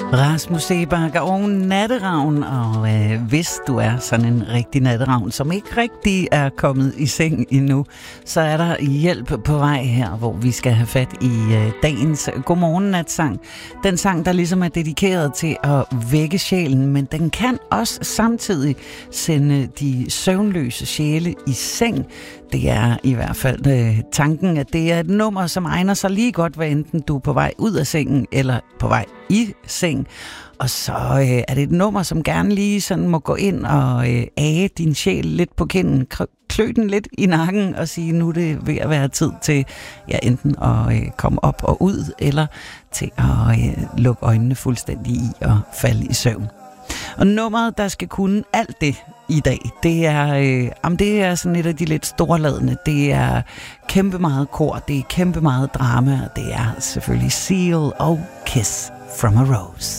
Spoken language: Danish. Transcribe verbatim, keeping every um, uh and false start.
Rasmus Seebach og Natteravn, og øh, hvis du er sådan en rigtig natteravn, som ikke rigtig er kommet i seng endnu, så er der hjælp på vej her, hvor vi skal have fat i øh, dagens Godmorgen-natsang. Den sang, der ligesom er dedikeret til at vække sjælen, men den kan også samtidig sende de søvnløse sjæle i seng. Det er i hvert fald øh, tanken, at det er et nummer, som egner sig lige godt, hvad enten du er på vej ud af sengen eller på vej i seng. Og så øh, er det et nummer, som gerne lige sådan må gå ind og øh, age din sjæl lidt på kinden, klø den lidt i nakken og sige, nu er det ved at være tid til ja, enten at øh, komme op og ud, eller til at øh, lukke øjnene fuldstændig i og falde i søvn. Og nummeret, der skal kunne alt det i dag, det er, øh, om det er sådan et af de lidt storladende. Det er kæmpe meget kor, det er kæmpe meget drama, og det er selvfølgelig Seal og Kiss from a Rose.